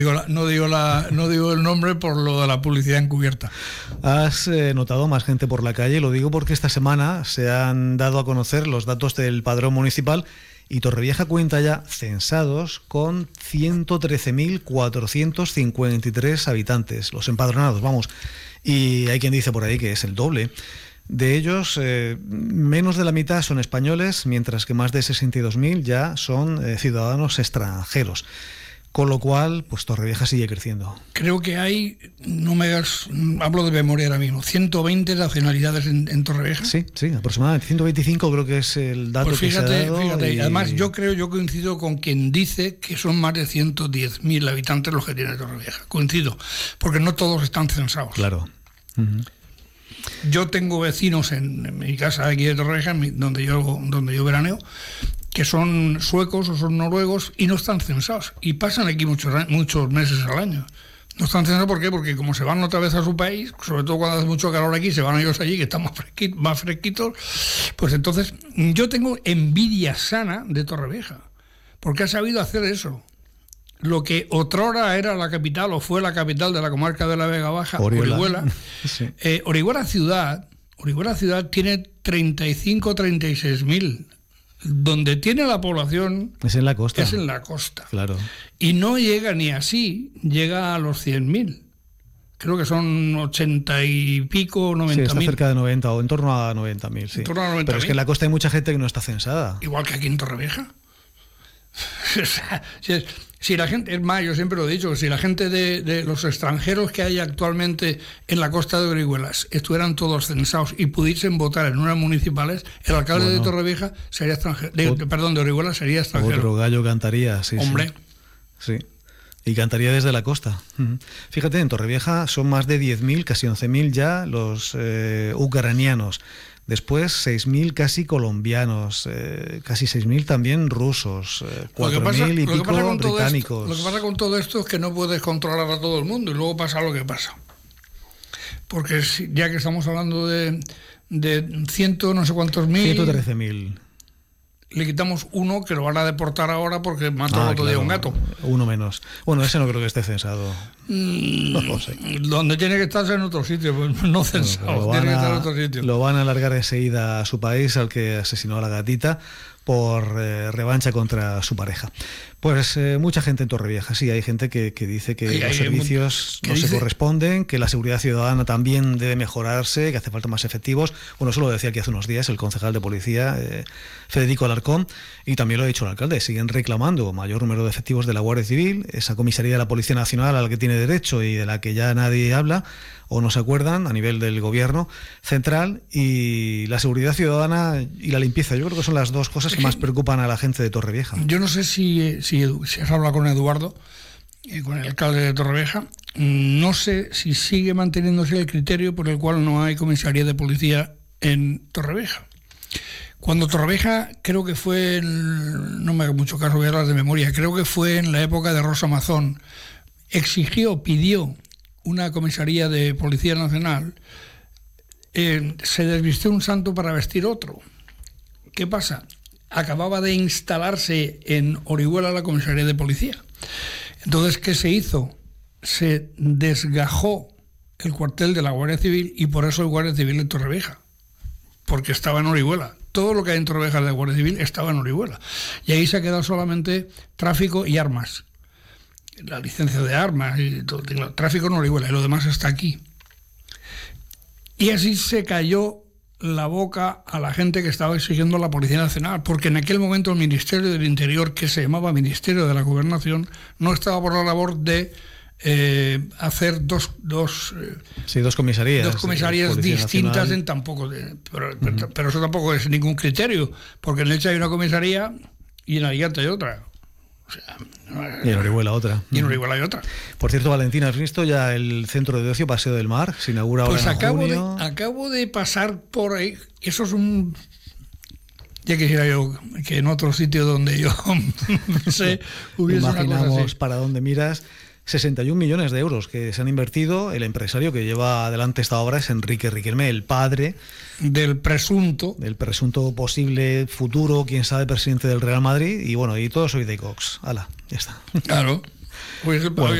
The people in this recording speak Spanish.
No digo el nombre por lo de la publicidad encubierta. ¿Has notado más gente por la calle? Lo digo porque esta semana se han dado a conocer los datos del padrón municipal y Torrevieja cuenta ya censados con 113.453 habitantes, los empadronados, vamos. Y hay quien dice por ahí que es el doble. De ellos, menos de la mitad son españoles, mientras que más de 62.000 ya son ciudadanos extranjeros. Con lo cual, pues Torrevieja sigue creciendo. Creo que hay, hablo de memoria ahora mismo, 120 nacionalidades en Torrevieja. Sí, aproximadamente 125 creo que es el dato que se ha dado. Fíjate, además yo coincido con quien dice que son más de 110.000 habitantes los que tiene Torrevieja. Coincido, porque no todos están censados. Claro. Uh-huh. Yo tengo vecinos en mi casa aquí de Torrevieja, donde yo veraneo, que son suecos o son noruegos y no están censados. Y pasan aquí muchos meses al año. No están censados, ¿por qué? Porque como se van otra vez a su país, sobre todo cuando hace mucho calor aquí, se van ellos allí, que están más fresquitos, pues entonces yo tengo envidia sana de Torrevieja, porque ha sabido hacer eso. Lo que otrora era la capital, o fue la capital de la comarca de la Vega Baja, Orihuela. Sí. Orihuela ciudad tiene 36.000. Donde tiene la población es en la costa. Claro. Y no llega ni así, llega a los 100.000. Creo que son 80 y pico, 90.000. Sí, está cerca de 90 o en torno a 90.000, sí. Pero es que en la costa hay mucha gente que no está censada. Igual que aquí en Torrevieja. Si la gente, es más, yo siempre lo he dicho, si la gente de los extranjeros que hay actualmente en la costa de Orihuela estuvieran todos censados y pudiesen votar en unas municipales, el alcalde de Torrevieja sería extranjero, de Orihuela sería extranjero. Otro gallo cantaría, sí. Hombre. Sí. Y cantaría desde la costa. Fíjate, en Torrevieja son más de 10.000, casi 11.000 ya los ucranianos. Después 6.000 casi colombianos, casi 6.000 también rusos, 4.000 y pico británicos. Lo que pasa con todo esto es que no puedes controlar a todo el mundo y luego pasa lo que pasa. Porque ya que estamos hablando de ciento no sé cuántos mil... 113.000. Le quitamos uno que lo van a deportar ahora porque mató el otro día un gato. Uno menos. Bueno, ese no creo que esté censado. No lo sé. Donde tiene que estar en otro sitio, pues no censado. Tiene que estar en otro sitio. Lo van a alargar enseguida a su país, al que asesinó a la gatita, por revancha contra su pareja. Pues mucha gente en Torrevieja, sí, hay gente que dice que los servicios no se corresponden, que la seguridad ciudadana también debe mejorarse, que hace falta más efectivos. Bueno, eso lo decía aquí hace unos días el concejal de policía, Federico Alarcón, y también lo ha dicho el alcalde. Siguen reclamando mayor número de efectivos de la Guardia Civil, esa comisaría de la Policía Nacional a la que tiene derecho y de la que ya nadie habla o no se acuerdan a nivel del gobierno central, y la seguridad ciudadana y la limpieza. Yo creo que son las dos cosas que más preocupan a la gente de Torrevieja. Yo no sé si has hablado con Eduardo, con el alcalde de Torrevieja, no sé si sigue manteniéndose el criterio por el cual no hay comisaría de policía en Torrevieja. Cuando Torrevieja, creo que fue, no me hago mucho caso, voy a hablar de memoria, creo que fue en la época de Rosa Mazón, pidió una comisaría de Policía Nacional, se desvistió un santo para vestir otro. ¿Qué pasa? Acababa de instalarse en Orihuela la comisaría de policía. Entonces, ¿qué se hizo? Se desgajó el cuartel de la Guardia Civil y por eso hay Guardia Civil en Torrevieja, porque estaba en Orihuela. Todo lo que hay en Torrevieja de la Guardia Civil estaba en Orihuela. Y ahí se ha quedado solamente tráfico y armas. La licencia de armas y todo, tráfico en Orihuela, y lo demás está aquí. Y así se cayó la boca a la gente que estaba exigiendo la Policía Nacional, porque en aquel momento el Ministerio del Interior, que se llamaba Ministerio de la Gobernación, no estaba por la labor de hacer dos comisarías distintas Nacional. En tampoco pero eso tampoco es ningún criterio, porque en Elche hay una comisaría y en Alicante hay otra. O sea, y en Orihuela otra. Y en Orihuela hay otra. Por cierto, Valentina, ¿has visto ya el centro de ocio Paseo del Mar? Se inaugura ahora en junio. Acabo de pasar por ahí. Eso es un... Ya quisiera yo que en otro sitio donde yo hubiese una cosa así. Para dónde miras. 61 millones de euros que se han invertido. El empresario que lleva adelante esta obra es Enrique Riquelme, el padre del presunto posible futuro, quién sabe, presidente del Real Madrid. Y bueno, y todo soy de Cox. Hala, ya está. Claro. Pues,